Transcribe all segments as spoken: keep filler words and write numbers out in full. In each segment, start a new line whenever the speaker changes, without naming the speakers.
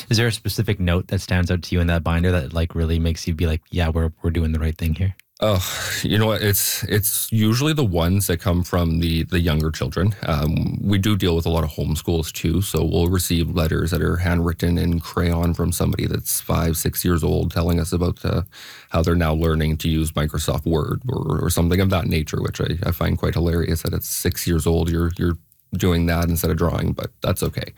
Is there a specific note that stands out to you in that binder that like really makes you be like, yeah, we're we're doing the right thing here?
Oh, you know what? It's it's usually the ones that come from the the younger children. Um, we do deal with a lot of homeschools too, so we'll receive letters that are handwritten in crayon from somebody that's five, six years old, telling us about uh, how they're now learning to use Microsoft Word or, or something of that nature, which I, I find quite hilarious. That it's six years old, you're you're doing that instead of drawing, but that's okay.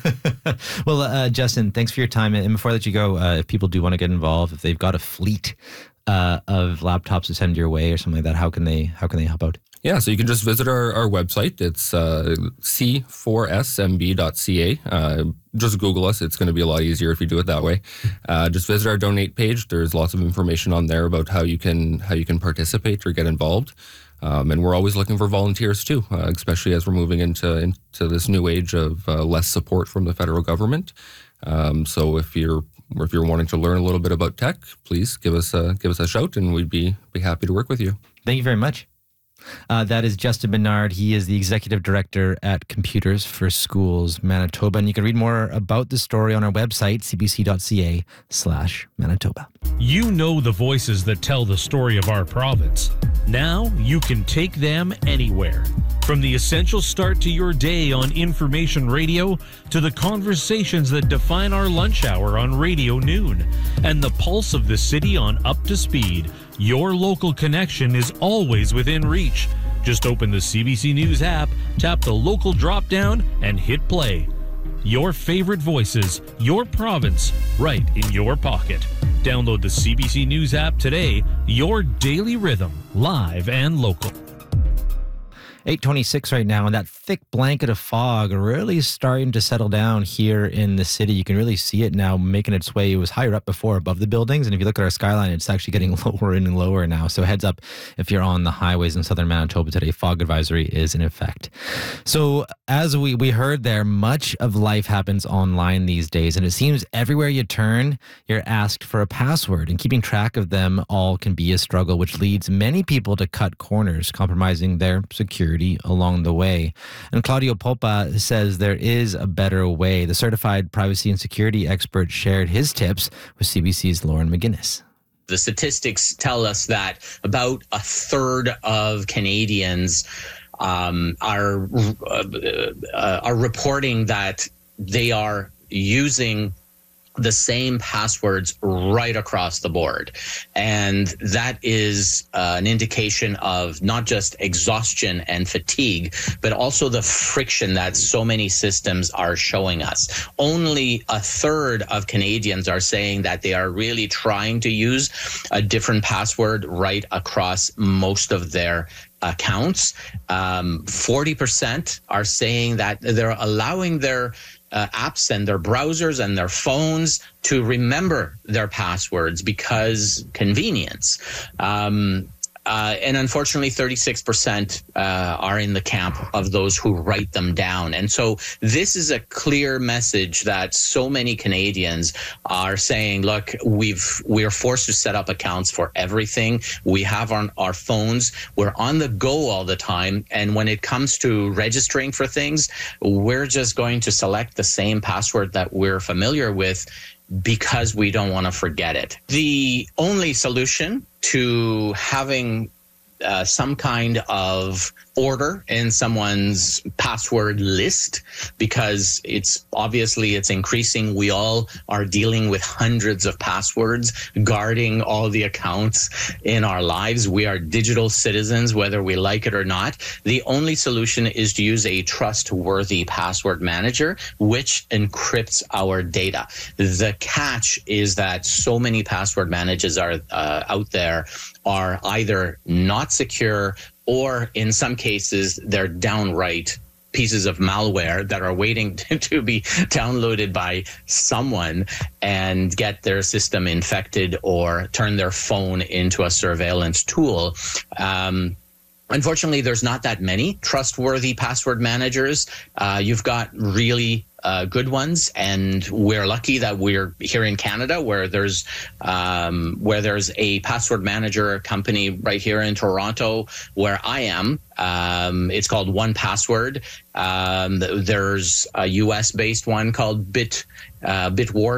Well, uh, Justin, thanks for your time. And before I let you go, uh, if people do want to get involved, if they've got a fleet Uh, of laptops to send your way or something like that, how can they how can they help out?
Yeah, so you can just visit our, our website. It's uh, c four s m b dot c a. Uh, just Google us. It's going to be a lot easier if you do it that way. Uh, just visit our donate page. There's lots of information on there about how you can how you can participate or get involved. Um, and we're always looking for volunteers too, uh, especially as we're moving into into this new age of uh, less support from the federal government. Um, so if you're or if you're wanting to learn a little bit about tech, please give us a, give us a shout, and we'd be be happy to work with you.
Thank you very much. Uh, that is Justin Bernard. He is the executive director at Computers for Schools Manitoba, and you can read more about the story on our website, c b c dot c a slash Manitoba.
You know the voices that tell the story of our province. Now you can take them anywhere. From the essential start to your day on information radio to the conversations that define our lunch hour on Radio Noon and the pulse of the city on Up to Speed, your local connection is always within reach. Just open the C B C News app, tap the local drop-down, and hit play. Your favorite voices, your province, right in your pocket. Download the C B C News app today, your daily rhythm, live and local.
eight twenty-six right now, and that thick blanket of fog really starting to settle down here in the city. You can really see it now making its way. It was higher up before above the buildings, and if you look at our skyline, it's actually getting lower and lower now. So heads up if you're on the highways in southern Manitoba today. Fog advisory is in effect. So as we, we heard there, much of life happens online these days, and it seems everywhere you turn, you're asked for a password, and keeping track of them all can be a struggle, which leads many people to cut corners, compromising their security along the way. And Claudio Popa says there is a better way. The certified privacy and security expert shared his tips with C B C's Lauren McGinnis.
The statistics tell us that about a third of Canadians um, are uh, uh, are reporting that they are using the same passwords right across the board. And that is uh, an indication of not just exhaustion and fatigue, but also the friction that so many systems are showing us. Only a third of Canadians are saying that they are really trying to use a different password right across most of their accounts. Um, forty percent are saying that they're allowing their Uh, apps and their browsers and their phones to remember their passwords because convenience. Um, uh, and unfortunately, thirty-six percent uh, are in the camp of those who write them down. And so this is a clear message that so many Canadians are saying, look, we've, we're forced to set up accounts for everything. We have on our phones. We're on the go all the time. And when it comes to registering for things, we're just going to select the same password that we're familiar with because we don't want to forget it. The only solution to having uh, some kind of order in someone's password list, because it's obviously it's increasing. We all are dealing with hundreds of passwords, guarding all the accounts in our lives. We are digital citizens, whether we like it or not. The only solution is to use a trustworthy password manager, which encrypts our data. The catch is that so many password managers are uh, out there are either not secure, or in some cases, they're downright pieces of malware that are waiting to, to be downloaded by someone and get their system infected or turn their phone into a surveillance tool. Um, Unfortunately, there's not that many trustworthy password managers. Uh, you've got really uh, good ones, and we're lucky that we're here in Canada, where there's um, where there's a password manager company right here in Toronto, where I am. Um, it's called one Password. Um, there's a U S based one called Bit uh, Bitward.